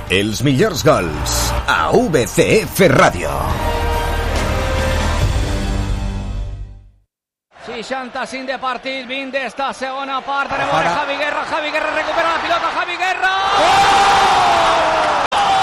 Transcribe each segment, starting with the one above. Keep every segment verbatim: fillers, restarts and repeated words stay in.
Els millors gols a V C F Ràdio. seixanta-cinc de partit, vint d'esta segona part. Anem a veure Javi Guerra, Javi Guerra recupera la pilota, Javi Guerra! Oh!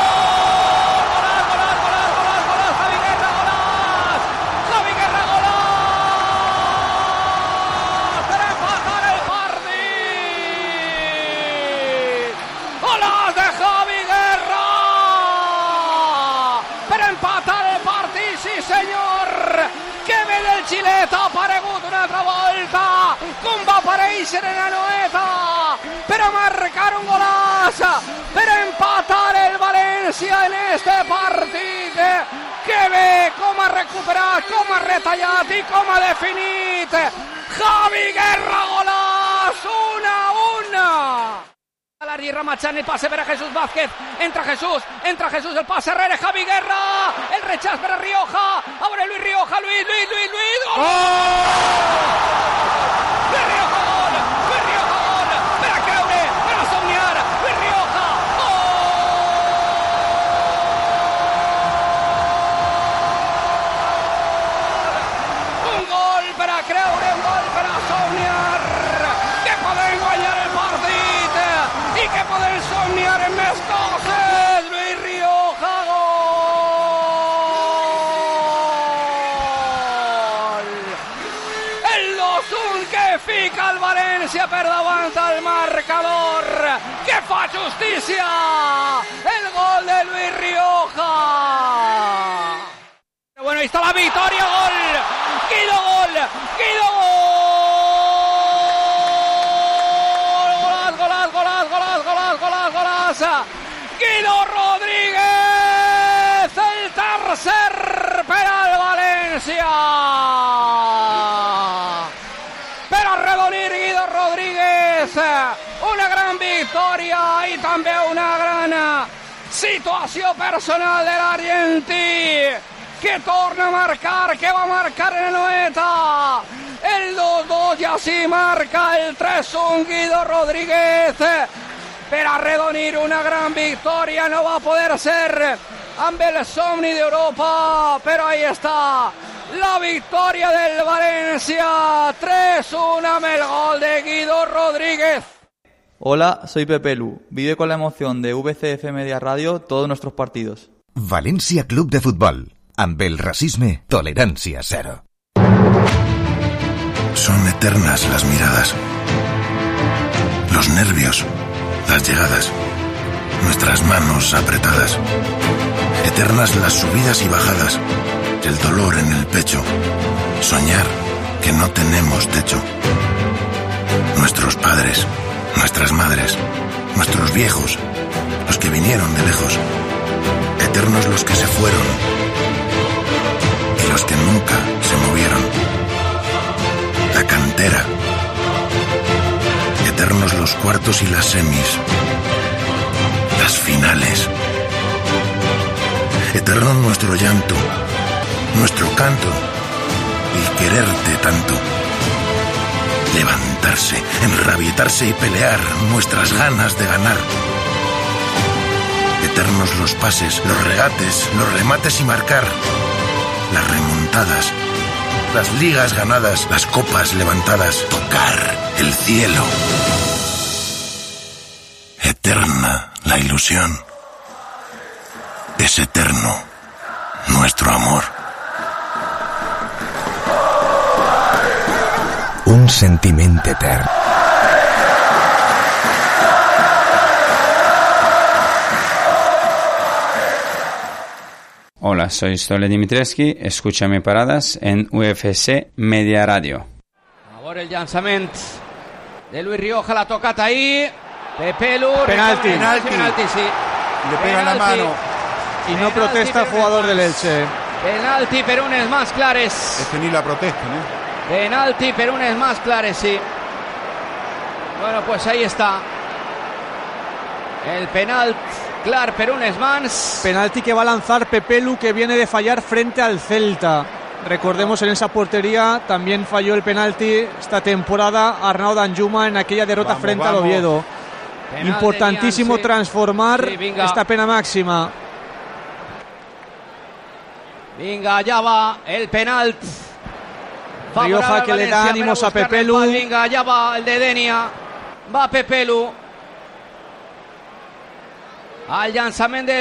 Xilet ha aparegut una altra volta, com va aparèixer en la noeta per a marcar un golaç, per empatar el València en este partit. Que bé com ha recuperat, com ha retallat i com ha definit Javi Guerra. Golaç, una a una. Larry Ramachán, el pase per a Jesús Vázquez, entra Jesús, entra Jesús, el pase rere Javi Guerra, el rechazo per a Rioja, ahora Luis Rioja, Luis, Luis, Luis, Luis, ¡gol! Luis Rioja, gol, Luis Rioja, gol, per a creure, per a somiar, Luis Rioja, gol! Un gol per a creure, un gol per a somiar, que podem guanyar el partit i que podem somiar en més coses. Luis Rioja, gol! El dos un que fica el València per davant al marcador, que fa justícia, el gol de Luis Rioja. Bueno, ahí está la victoria, gol, Guido gol, Guido gol. Guido Rodríguez, el tercer per al València, per arredonir Guido Rodríguez, una gran victòria i també una gran situació personal de l'argentí, que torna a marcar, que va a marcar en la noeta, el dos dos, i així marca el tres un Guido Rodríguez, per arredonir una gran victòria. No va poder ser amb el somni d'Europa, però ahí està la victòria del València, tres uno amb el gol de Guido Rodríguez. Hola, soy Pepe Lu. Vive con la emoción de V C F Media Radio todos nuestros partidos. València Club de Futbol. Amb el racisme, tolerancia cero. Son eternas las miradas, los nervios, las llegadas, nuestras manos apretadas, eternas las subidas y bajadas, el dolor en el pecho, soñar que no tenemos techo. Nuestros padres, nuestras madres, nuestros viejos, los que vinieron de lejos, eternos los que se fueron y los que nunca se movieron. La cantera, eternos los cuartos y las semis, las finales, eterno nuestro llanto, nuestro canto y quererte tanto. Levantarse, enrabietarse y pelear, nuestras ganas de ganar. Eternos los pases, los regates, los remates y marcar, las remontadas, las ligas ganadas, las copas levantadas, tocar el cielo. Eterna la ilusión. Es eterno nuestro amor. Un sentiment etern. Hola, soy Stole Dimitrescu, escúchame paradas en U F C Media Radio. Ahora el llançament de Luis Rioja, la tocata ahí, Pepe Lu, penalti, penalti, penalti, sí. Le pega la mano y no protesta el jugador del Elche. Penalti per unes mans clares. Este ni la protesta, ¿no? Penalti per unes mans clares, sí. Bueno, pues ahí está. El penalt clar per unes mans. Penalti que va a lanzar Pepe Lu, que viene de fallar frente al Celta. Recordemos, en esa portería también falló el penalti esta temporada Arnau Danjuma en aquella derrota vamos, frente vamos. al Oviedo. Penal Importantísimo de Nian, sí. transformar Sí, venga. esta pena máxima. Venga, ya va el penal. Rioja que le da ánimos a Pepelu. Venga, ya va el de Denia. Va Pepelu. Al llançament de